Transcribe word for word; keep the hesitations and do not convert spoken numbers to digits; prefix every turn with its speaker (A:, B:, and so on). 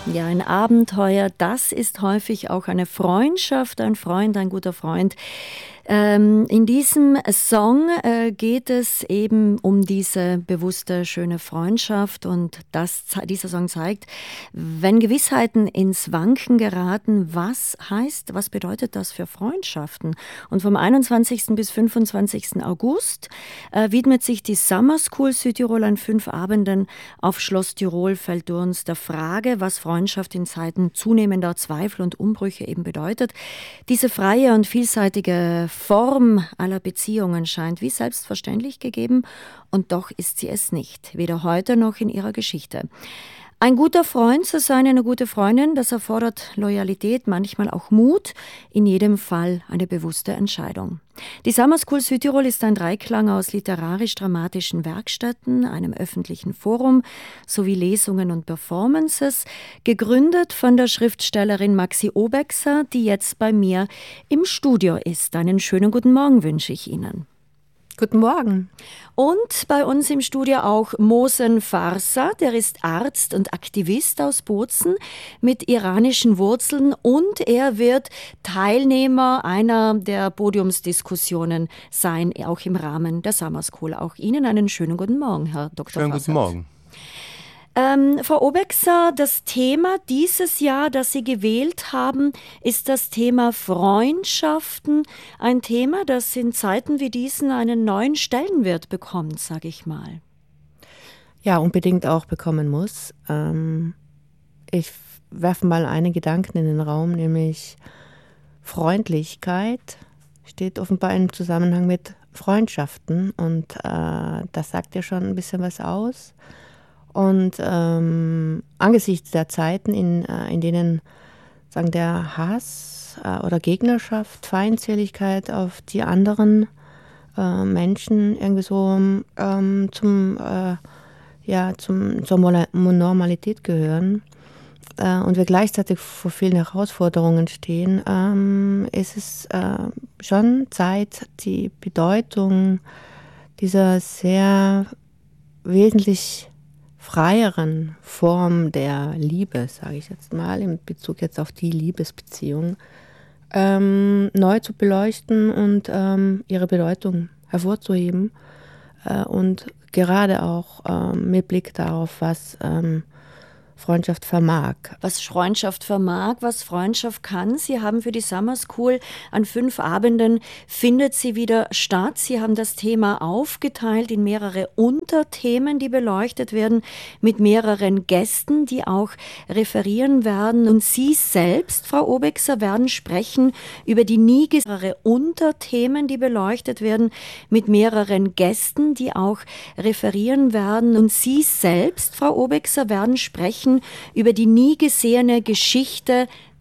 A: Ja, ein Abenteuer, das ist häufig auch eine Freundschaft, ein Freund, ein guter Freund. Ähm, in diesem Song äh, geht es eben um diese bewusste, schöne Freundschaft und das, dieser Song zeigt, wenn Gewissheiten ins Wanken geraten, was heißt, was bedeutet das für Freundschaften? Und vom einundzwanzigsten bis fünfundzwanzigsten August äh, widmet sich die Summer School Südtirol an fünf Abenden auf Schloss Tirol Feldurns der Frage, was Freundschaft in Zeiten zunehmender Zweifel und Umbrüche eben bedeutet. Diese freie und vielseitige Form aller Beziehungen scheint wie selbstverständlich gegeben und doch ist sie es nicht, weder heute noch in ihrer Geschichte. Ein guter Freund zu sein, eine gute Freundin, das erfordert Loyalität, manchmal auch Mut, in jedem Fall eine bewusste Entscheidung. Die Summer School Südtirol ist ein Dreiklang aus literarisch-dramatischen Werkstätten, einem öffentlichen Forum sowie Lesungen und Performances, gegründet von der Schriftstellerin Maxi Obexer, die jetzt bei mir im Studio ist. Einen schönen guten Morgen wünsche ich Ihnen.
B: Guten Morgen.
A: Und bei uns im Studio auch Mohsen Farsa, der ist Arzt und Aktivist aus Bozen mit iranischen Wurzeln und er wird Teilnehmer einer der Podiumsdiskussionen sein, auch im Rahmen der Summer School. Auch Ihnen einen schönen guten Morgen, Herr Doktor
C: Schönen
A: Farsa.
C: guten Morgen.
A: Ähm, Frau Obexer, das Thema dieses Jahr, das Sie gewählt haben, ist das Thema Freundschaften. Ein Thema, das in Zeiten wie diesen einen neuen Stellenwert bekommt, sage ich mal.
B: Ja, unbedingt auch bekommen muss. Ähm, ich werfe mal einen Gedanken in den Raum, nämlich Freundlichkeit steht offenbar im Zusammenhang mit Freundschaften und äh, das sagt ja schon ein bisschen was aus. Und ähm, angesichts der Zeiten, in, äh, in denen sagen, der Hass äh, oder Gegnerschaft, Feindseligkeit auf die anderen äh, Menschen irgendwie so ähm, zum, äh, ja, zum, zur Normalität gehören äh, und wir gleichzeitig vor vielen Herausforderungen stehen, ähm, ist es äh, schon Zeit, die Bedeutung dieser sehr wesentlich freieren Form der Liebe, sage ich jetzt mal, in Bezug jetzt auf die Liebesbeziehung, ähm, neu zu beleuchten und ähm, ihre Bedeutung hervorzuheben äh, und gerade auch ähm, mit Blick darauf, was ähm, Freundschaft vermag.
A: Was Freundschaft vermag, was Freundschaft kann. Sie haben für die Summer School an fünf Abenden findet sie wieder statt. Sie haben das Thema aufgeteilt in mehrere Unterthemen, die beleuchtet werden, mit mehreren Gästen, die auch referieren werden. Und Sie selbst, Frau Obexer, werden sprechen über die nie mehrere Unterthemen, die beleuchtet werden, mit mehreren Gästen, die auch referieren werden. Und Sie selbst, Frau Obexer, werden sprechen über die nie gesehene Geschichte